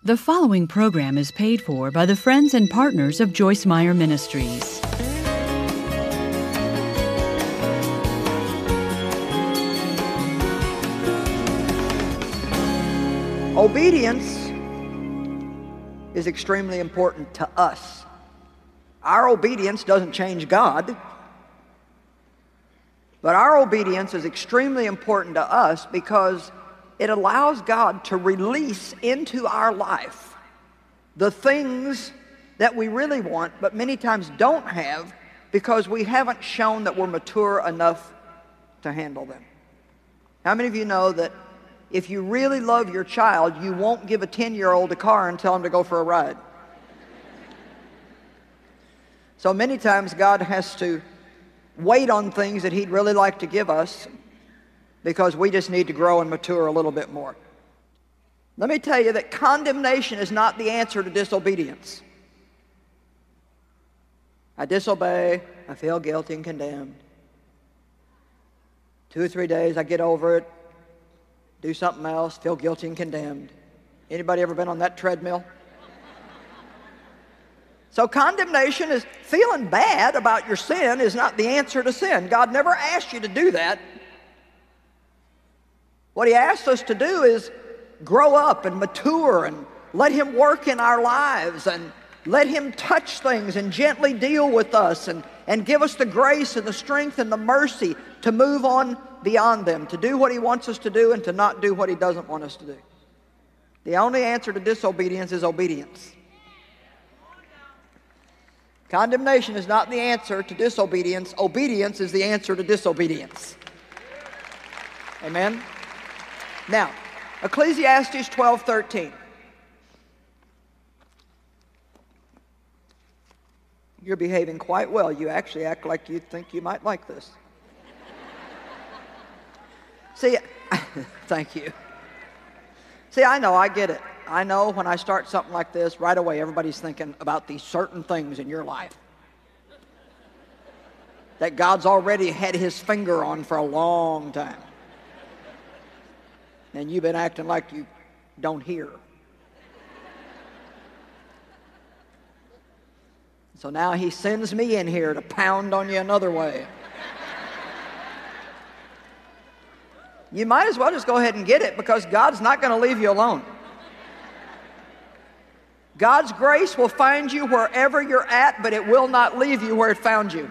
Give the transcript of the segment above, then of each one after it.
The following program is paid for by the friends and partners of Joyce Meyer Ministries. Obedience is extremely important to us. Our obedience doesn't change God, but our obedience is extremely important to us because it allows God to release into our life the things that we really want, but many times don't have because we haven't shown that we're mature enough to handle them. How many of you know that if you really love your child, you won't give a 10-year-old a car and tell him to go for a ride? So many times God has to wait on things that He'd really like to give us because we just need to grow and mature a little bit more. Let me tell you that condemnation is not the answer to disobedience. I disobey, I feel guilty and condemned. 2 or 3 days, I get over it, do something else, feel guilty and condemned. Anybody ever been on that treadmill? So condemnation is feeling bad about your sin is not the answer to sin. God never asked you to do that. What He asked us to do is grow up and mature and let Him work in our lives and let Him touch things and gently deal with us and give us the grace and the strength and the mercy to move on beyond them, to do what He wants us to do and to not do what He doesn't want us to do. The only answer to disobedience is obedience. Condemnation is not the answer to disobedience. Obedience is the answer to disobedience. Amen? Now, Ecclesiastes 12:13. You're behaving quite well. You actually act like you think you might like this. See, thank you. See, I know, I get it. I know when I start something like this, right away everybody's thinking about these certain things in your life that God's already had His finger on for a long time. And you've been acting like you don't hear. So now He sends me in here to pound on you another way. You might as well just go ahead and get it because God's not going to leave you alone. God's grace will find you wherever you're at, but it will not leave you where it found you.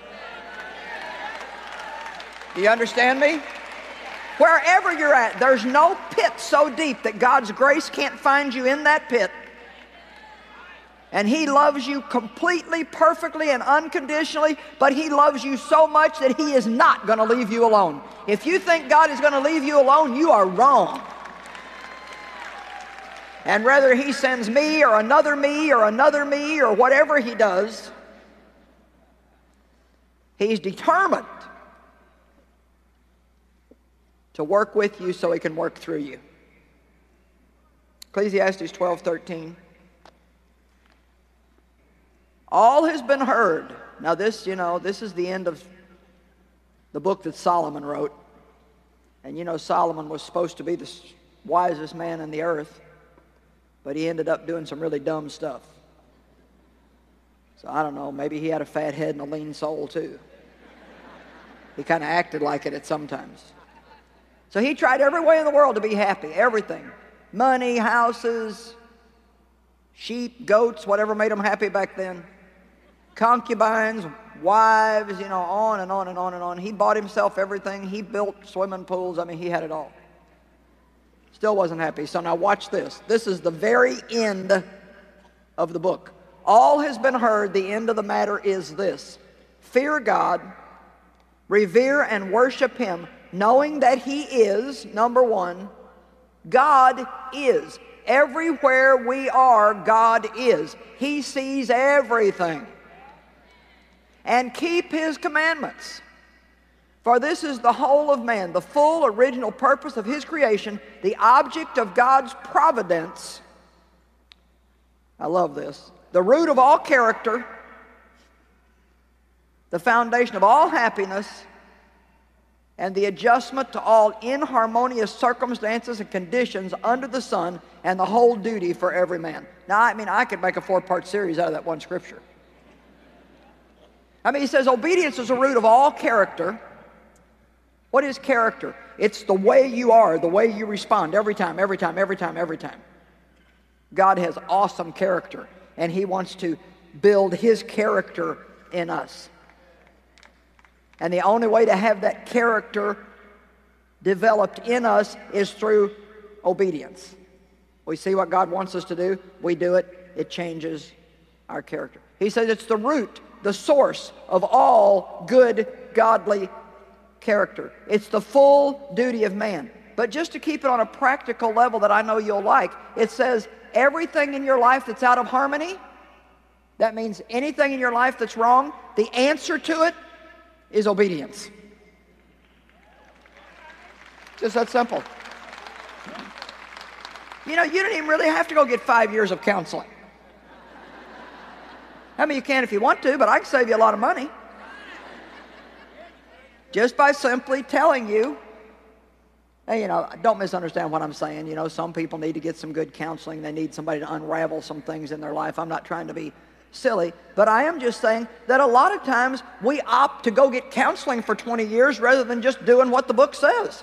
Do you understand me? Wherever you're at, there's no pit so deep that God's grace can't find you in that pit. And He loves you completely, perfectly, and unconditionally, but He loves you so much that He is not going to leave you alone. If you think God is going to leave you alone, you are wrong. And whether He sends me or another me or another me or whatever He does, He's determined to work with you so He can work through you. Ecclesiastes 12:13. All has been heard. Now this, this is the end of the book that Solomon wrote. And Solomon was supposed to be the wisest man in the earth, but he ended up doing some really dumb stuff. So I don't know, maybe he had a fat head and a lean soul too. He kind of acted like it at sometimes. So he tried every way in the world to be happy, everything. Money, houses, sheep, goats, whatever made him happy back then. Concubines, wives, on and on and on and on. He bought himself everything. He built swimming pools. I mean, he had it all. Still wasn't happy. So now watch this. This is the very end of the book. All has been heard. The end of the matter is this. Fear God, revere and worship Him, knowing that He is, number one, God is. Everywhere we are, God is. He sees everything. And keep His commandments. For this is the whole of man, the full original purpose of His creation, the object of God's providence. I love this. The root of all character, the foundation of all happiness, and the adjustment to all inharmonious circumstances and conditions under the sun, and the whole duty for every man. Now, I mean, I could make a 4-part series out of that one scripture. I mean, he says obedience is the root of all character. What is character? It's the way you are, the way you respond every time, every time, every time, every time. God has awesome character, and he wants to build his character in us. And the only way to have that character developed in us is through obedience. We see what God wants us to do, we do it, it changes our character. He says it's the root, the source of all good, godly character. It's the full duty of man. But just to keep it on a practical level that I know you'll like, it says everything in your life that's out of harmony, that means anything in your life that's wrong, the answer to it is obedience. Just that simple. You know, you don't even really have to go get 5 years of counseling. I mean, you can if you want to, but I can save you a lot of money. Just by simply telling you, hey, you know, don't misunderstand what I'm saying. You know, some people need to get some good counseling. They need somebody to unravel some things in their life. I'm not trying to be silly, but I am just saying that a lot of times we opt to go get counseling for 20 years rather than just doing what the book says.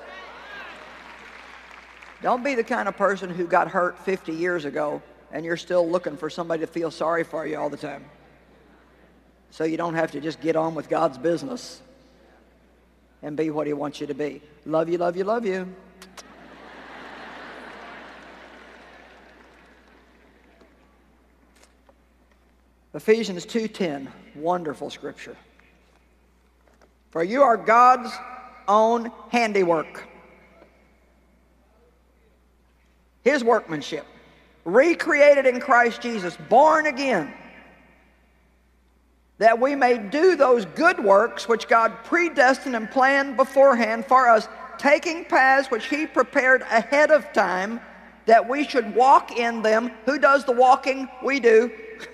Don't be the kind of person who got hurt 50 years ago and you're still looking for somebody to feel sorry for you all the time. So you don't have to just get on with God's business and be what he wants you to be. Love you, love you, love you. Ephesians 2:10, wonderful scripture. For you are God's own handiwork, his workmanship, recreated in Christ Jesus, born again, that we may do those good works which God predestined and planned beforehand for us, taking paths which he prepared ahead of time, that we should walk in them. Who does the walking? We do.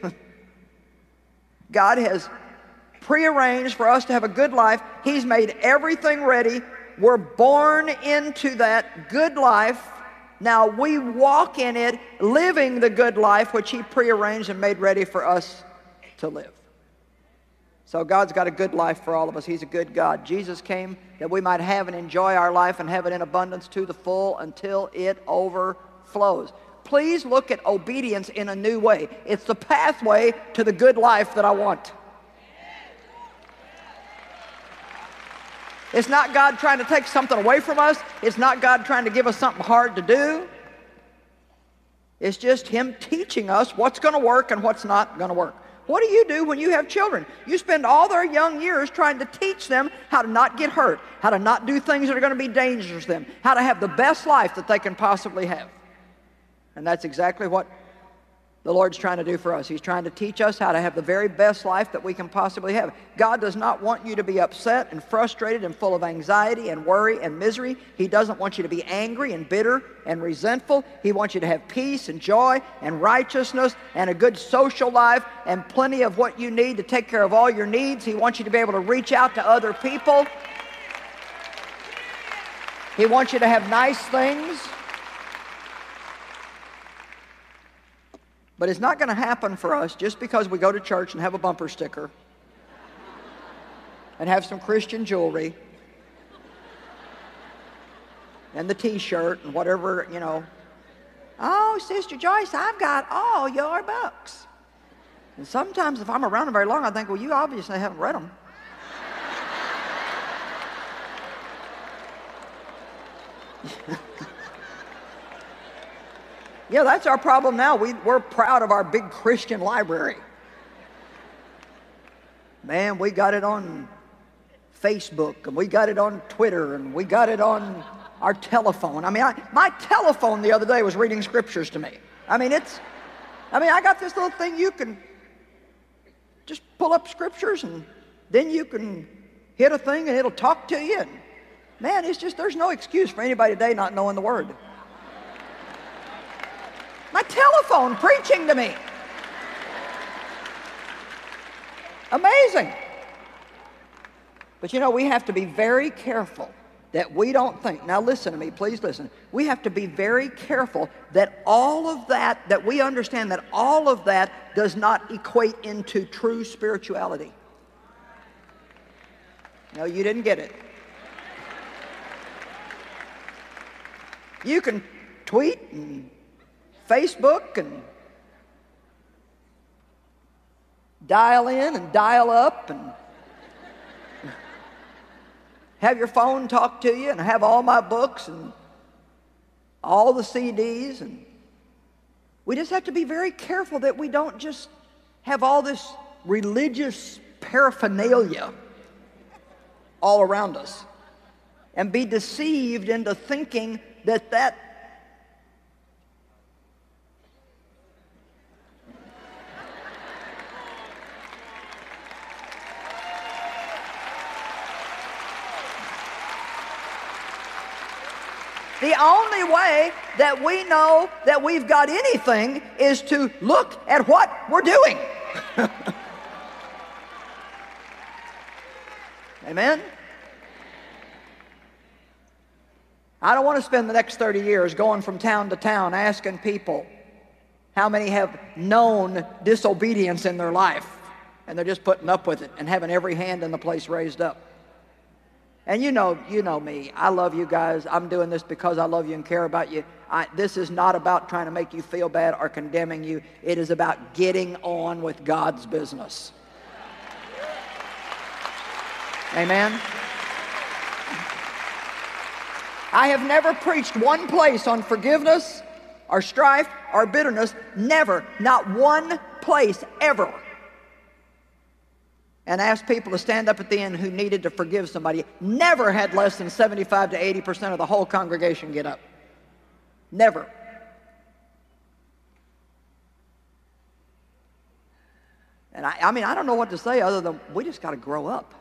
God has prearranged for us to have a good life. He's made everything ready. We're born into that good life. Now we walk in it, living the good life which he prearranged and made ready for us to live. So God's got a good life for all of us. He's a good God. Jesus came that we might have and enjoy our life and have it in abundance to the full until it overflows. Please look at obedience in a new way. It's the pathway to the good life that I want. It's not God trying to take something away from us. It's not God trying to give us something hard to do. It's just him teaching us what's going to work and what's not going to work. What do you do when you have children? You spend all their young years trying to teach them how to not get hurt, how to not do things that are going to be dangerous to them, how to have the best life that they can possibly have. And that's exactly what the Lord's trying to do for us. He's trying to teach us how to have the very best life that we can possibly have. God does not want you to be upset and frustrated and full of anxiety and worry and misery. He doesn't want you to be angry and bitter and resentful. He wants you to have peace and joy and righteousness and a good social life and plenty of what you need to take care of all your needs. He wants you to be able to reach out to other people. He wants you to have nice things. But it's not going to happen for us just because we go to church and have a bumper sticker and have some Christian jewelry and the t-shirt and whatever, you know. Oh, Sister Joyce, I've got all your books. And sometimes if I'm around them very long, I think, well, you obviously haven't read them. Yeah, that's our problem now. We're proud of our big Christian library. Man, we got it on Facebook, and we got it on Twitter, and we got it on our telephone. I mean, my telephone the other day was reading scriptures to me. I mean, I got this little thing you can just pull up scriptures, and then you can hit a thing, and it'll talk to you. And man, it's just, there's no excuse for anybody today not knowing the Word. My telephone preaching to me. Amazing. But you know, we have to be very careful that we don't think, now listen to me, please listen. We have to be very careful that all of that we understand that all of that does not equate into true spirituality. No, you didn't get it. You can tweet and Facebook and dial in and dial up and have your phone talk to you and have all my books and all the CDs. And we just have to be very careful that we don't just have all this religious paraphernalia all around us and be deceived into thinking that the only way that we know that we've got anything is to look at what we're doing. Amen? I don't want to spend the next 30 years going from town to town asking people how many have known disobedience in their life and they're just putting up with it and having every hand in the place raised up. And you know me. I love you guys. I'm doing this because I love you and care about you. This is not about trying to make you feel bad or condemning you. It is about getting on with God's business. Amen? I have never preached one place on forgiveness or strife or bitterness. Never. Not one place ever. And asked people to stand up at the end who needed to forgive somebody. Never had less than 75 to 80% of the whole congregation get up. Never. And I mean, I don't know what to say other than we just got to grow up.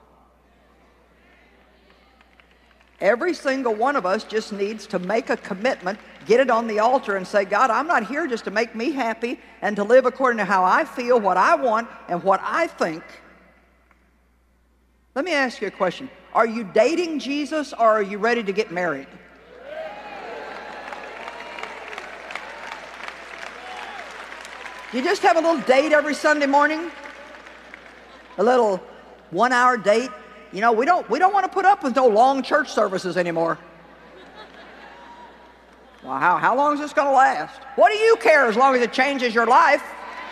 Every single one of us just needs to make a commitment, get it on the altar and say, God, I'm not here just to make me happy and to live according to how I feel, what I want, and what I think. Let me ask you a question. Are you dating Jesus or are you ready to get married? Do you just have a little date every Sunday morning? A little 1-hour date? You know, we don't want to put up with no long church services anymore. Well, how long is this going to last? What do you care as long as it changes your life?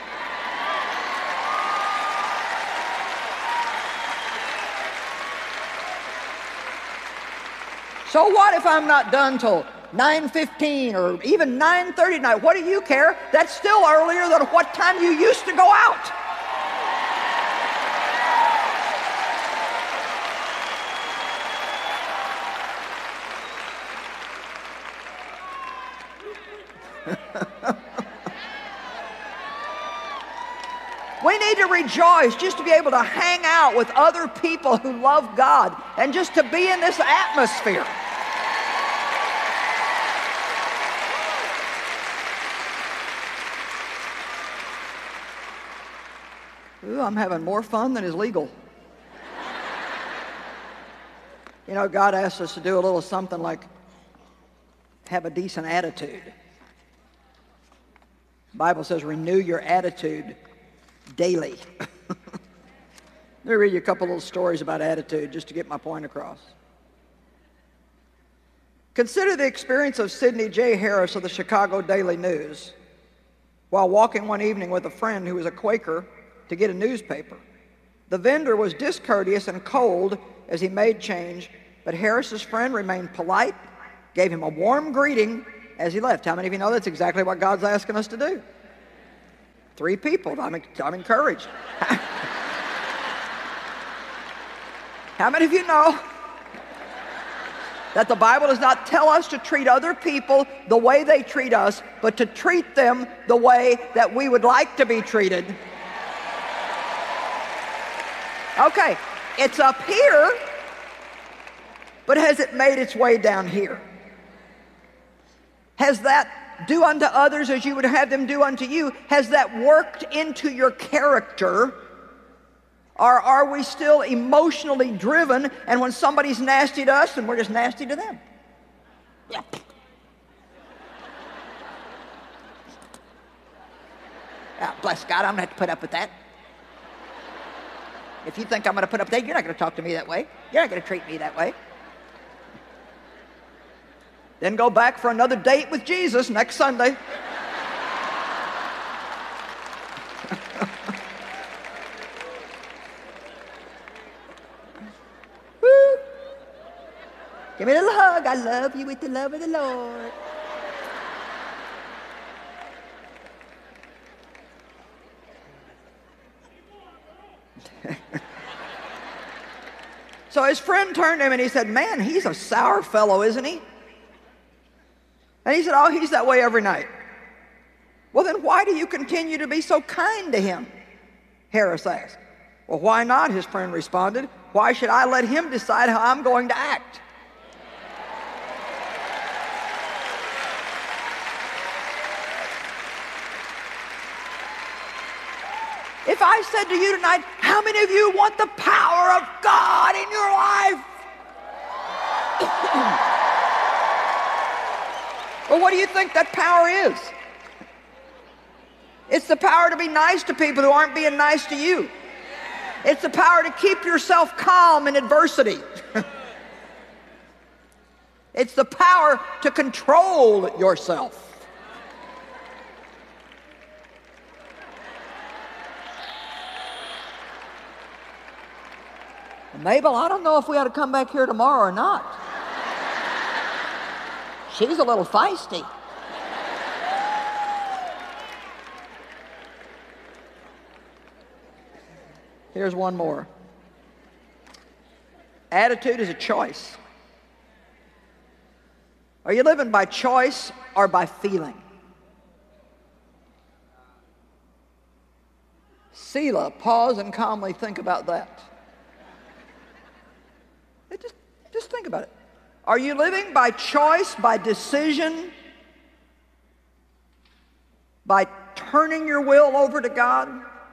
So what if I'm not done till 9:15 or even 9:30 at night? What do you care? That's still earlier than what time you used to go out. We need to rejoice just to be able to hang out with other people who love God and just to be in this atmosphere. Ooh, I'm having more fun than is legal. You know, God asks us to do a little something like have a decent attitude. The Bible says renew your attitude daily. Let me read you a couple little stories about attitude just to get my point across. Consider the experience of Sidney J. Harris of the Chicago Daily News while walking one evening with a friend who was a Quaker to get a newspaper. The vendor was discourteous and cold as he made change, but Harris's friend remained polite, gave him a warm greeting as he left. How many of you know that's exactly what God's asking us to do? 3 people. I'm encouraged. How many of you know that the Bible does not tell us to treat other people the way they treat us, but to treat them the way that we would like to be treated? Okay, it's up here, but has it made its way down here? Has that do unto others as you would have them do unto you, has that worked into your character? Or are we still emotionally driven, and when somebody's nasty to us, then we're just nasty to them? Yeah. Yeah, bless God, I'm going to have to put up with that. If you think I'm going to put up with that, you're not going to talk to me that way. You're not going to treat me that way. Then go back for another date with Jesus next Sunday. Woo. Give me a little hug. I love you with the love of the Lord. So his friend turned to him and he said, man, he's a sour fellow, isn't he? And he said, oh, he's that way every night. Well, then why do you continue to be so kind to him? Harris asked. Well, why not? His friend responded. Why should I let him decide how I'm going to act? If I said to you tonight, how many of you want the power of God in your life? Well, what do you think that power is? It's the power to be nice to people who aren't being nice to you. It's the power to keep yourself calm in adversity. It's the power to control yourself. Mabel, I don't know if we ought to come back here tomorrow or not. She's a little feisty. Here's one more. Attitude is a choice. Are you living by choice or by feeling? Selah, pause and calmly think about that. Just think about it. Are you living by choice, by decision, by turning your will over to God?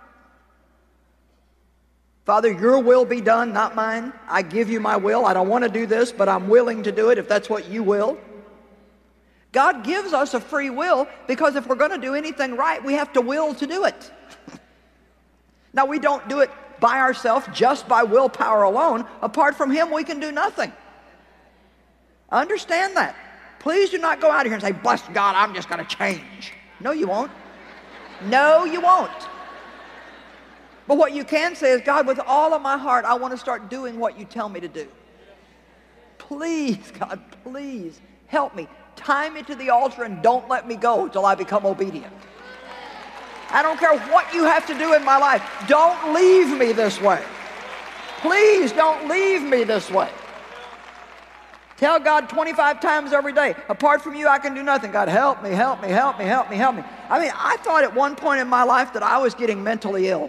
Father, your will be done, not mine. I give you my will. I don't want to do this, but I'm willing to do it if that's what you will. God gives us a free will because if we're going to do anything right, we have to will to do it. Now, we don't do it by ourselves, just by willpower alone. Apart from Him, we can do nothing. Understand that. Please do not go out here and say, bless God, I'm just going to change. No, you won't. No, you won't. But what you can say is, God, with all of my heart, I want to start doing what you tell me to do. Please, God, please help me. Tie me to the altar and don't let me go till I become obedient. I don't care what you have to do in my life. Don't leave me this way. Please don't leave me this way. Tell God 25 times every day, apart from you, I can do nothing. God, help me, help me, help me, help me, help me. I mean, I thought at one point in my life that I was getting mentally ill.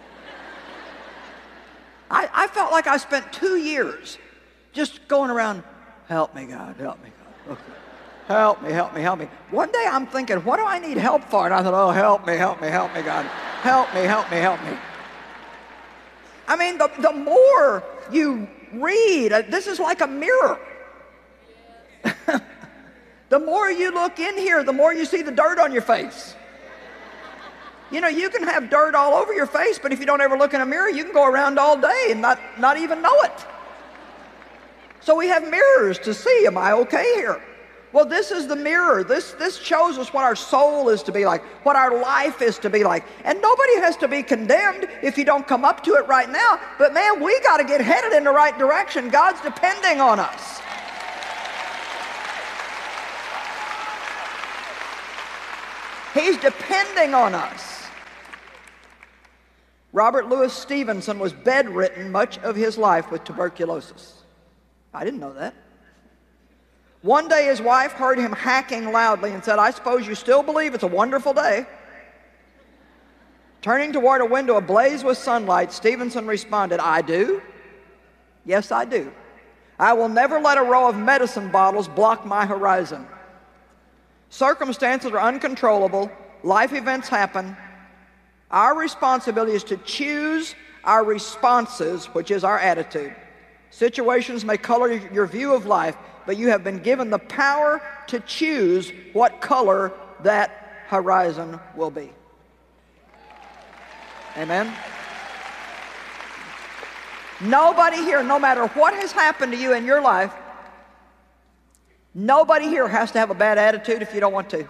I felt like I spent 2 years just going around, help me, God, help me, God. Okay. Help me, help me, help me. One day I'm thinking, what do I need help for? And I thought, oh, help me, help me, help me, God. Help me, help me, help me. I mean, the more you read, this is like a mirror. The more you look in here, the more you see the dirt on your face. You know, you can have dirt all over your face, but if you don't ever look in a mirror, you can go around all day and not even know it. So we have mirrors to see, am I okay here? Well, this is the mirror. This shows us what our soul is to be like, what our life is to be like. And nobody has to be condemned if you don't come up to it right now. But man, we got to get headed in the right direction. God's depending on us. He's depending on us. Robert Louis Stevenson was bedridden much of his life with tuberculosis. I didn't know that. One day his wife heard him hacking loudly and said, I suppose you still believe it's a wonderful day. Turning toward a window ablaze with sunlight, Stevenson responded, I do. Yes, I do. I will never let a row of medicine bottles block my horizon. Circumstances are uncontrollable. Life events happen. Our responsibility is to choose our responses, which is our attitude. Situations may color your view of life, but you have been given the power to choose what color that horizon will be. Amen? Nobody here, no matter what has happened to you in your life, nobody here has to have a bad attitude if you don't want to.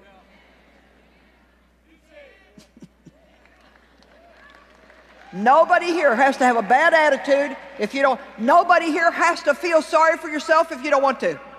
Nobody here has to have a bad attitude if you don't. Nobody here has to feel sorry for yourself if you don't want to.